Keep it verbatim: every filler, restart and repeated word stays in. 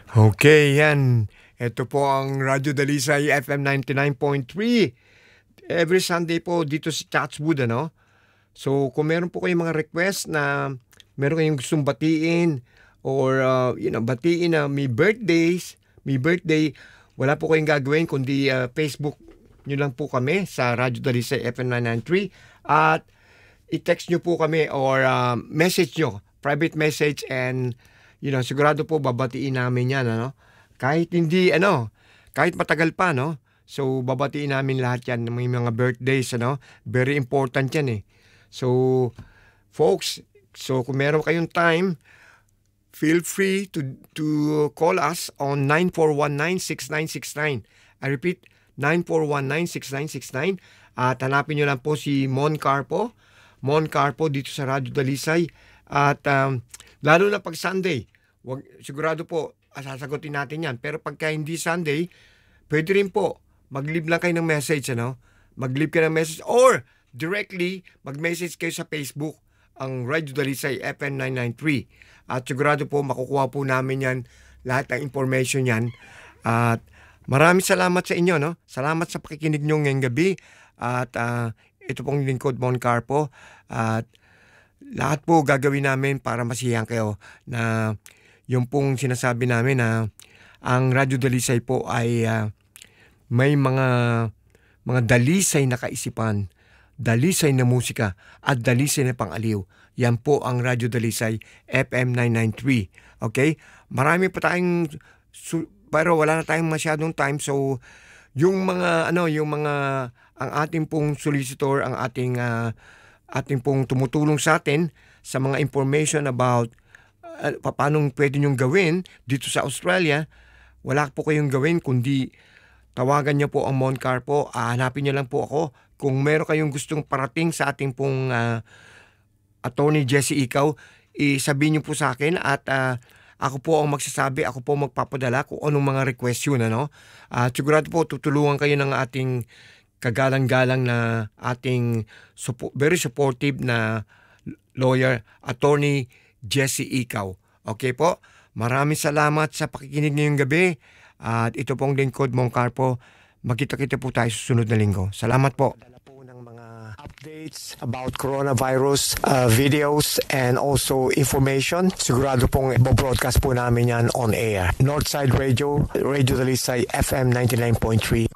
Okay, yan. Ito po ang Radyo Dalisay F M ninety-nine point three. Every Sunday po dito sa Chatswood, ano? So, kung meron po kayong mga request na meron kayong gustong batiin or, uh, you know, batiin na may birthdays, may birthday, wala po kayong gagawin kundi uh, Facebook nyo lang po kami sa Radyo Dalisay F M nine ninety-three at i-text nyo po kami or uh, message nyo, private message, and you know, sigurado po babatiin namin yan, ano? Kahit hindi, ano, kahit matagal pa, no? So, babatiin namin lahat yan, may mga birthdays, ano? Very important yan, eh. So, folks, so kung meron kayong time, feel free to to call us on nine four one nine, six nine six nine. I repeat, nine four one nine, six nine six nine. At hanapin nyo lang po si Mon Carpo. Mon Carpo dito sa Radyo Dalisay. At um, lalo na pag Sunday, wag, sigurado po, sasagutin natin yan. Pero pagka hindi Sunday, pwede rin po, mag-leave lang kayo ng message, ano? Mag-leave kayo ng message or directly, mag-message kayo sa Facebook, ang Radyo Dalisay F M nine ninety-three. At sigurado po, makukuha po namin yan, lahat ng information yan. At maraming salamat sa inyo, no? Salamat sa pakikinig nyo ngayong gabi. At uh, ito pong lingkod, Mon Carpo. At lahat po gagawin namin para masiyahan kayo na yung pong sinasabi namin na ang Radyo Dalisay po ay uh, may mga mga dalisay na kaisipan, dalisay na musika at dalisay na pang-aliw. Yan po ang Radyo Dalisay F M nine ninety-three. Okay? Marami pa tayong su- pero wala na tayong masyadong time, so yung mga ano, yung mga ang ating pong solicitor, ang ating uh, ating pong tumutulong sa atin sa mga information about uh, paano pwede nyong gawin dito sa Australia, wala po kayong gawin kundi tawagan niyo po ang Mon Carpo. Uh, hanapin niyo lang po ako. Kung meron kayong gustong parating sa ating pong uh, Attorney Jesse Ikaw, isabihin niyo po sa akin at uh, ako po ang magsasabi, ako po magpapadala kung anong mga request yun, ano? At uh, sigurado po tutulungan kayo ng ating kagalang-galang na ating supo- very supportive na lawyer, Attorney Jesse Ikaw. Okay po? Maraming salamat sa pakikinig ngayong gabi. At ito pong lingkod, Mon Carpo. Magkita-kita po tayo sa sunod na linggo. Salamat po. Dala po ng mga updates about coronavirus, uh, videos, and also information. Sigurado pong i-broadcast po namin yan on air. Northside Radio, Radio Dalisay F M ninety-nine point three.